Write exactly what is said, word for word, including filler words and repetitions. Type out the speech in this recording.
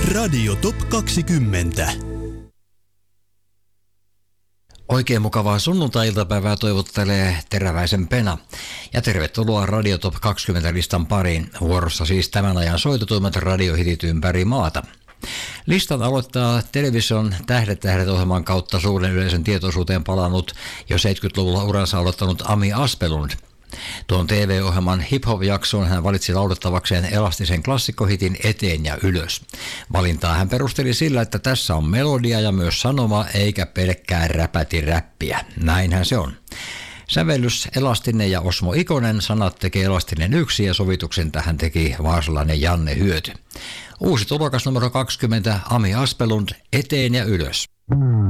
Radio Top kaksikymmentä. Oikein mukavaa sunnuntai-iltapäivää toivottelee Teräväisen Pena. Ja tervetuloa Radio Top kaksikymmentä-listan pariin. Vuorossa siis tämän ajan soitetuimmat radiohitit ympäri maata. Listan aloittaa television Tähdet tähdet -ohjelman kautta suuren yleisön tietoisuuteen palannut jo seitsemänkymmentäluvulla uransa aloittanut Ami Aspelund. Tuon T V-ohjelman hip-hop-jaksoon hän valitsi laulettavakseen elastisen klassikkohitin Eteen ja ylös. Valintaa hän perusteli sillä, että tässä on melodia ja myös sanoma eikä pelkkää räpätiräppiä. Näinhän se on. Sävellys Elastinen ja Osmo Ikonen, sanat tekee Elastinen yksi ja sovituksen tähän teki vaasalainen Janne Hyöty. Uusi tulokas numero kaksikymmentä, Ami Aspelund, Eteen ja ylös.